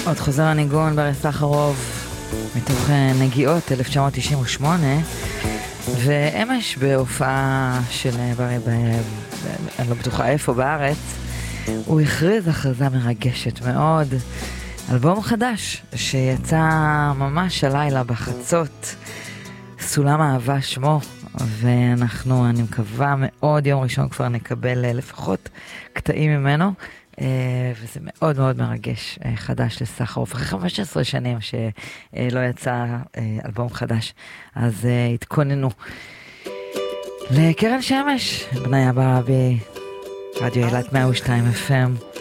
עוד חוזר הניגון ברי סחרוף מתוך נגיעות 1998, ואמש בהופעה של ברי, אני לא בטוחה איפה בארץ, הוא הכריז הכרזה מרגשת מאוד, אלבום חדש שיצא ממש הלילה בחצות, סולם אהבה שמו, ואנחנו, אני מקווה מאוד יום ראשון כבר נקבל לפחות קטעים ממנו, וזה מאוד מאוד מרגש, חדש לסחרוף, אחרי 15 שנים שלא יצא אלבום חדש, אז התכוננו. לקרן שמש, בניה ברבי, רדיו אילת 102 FM.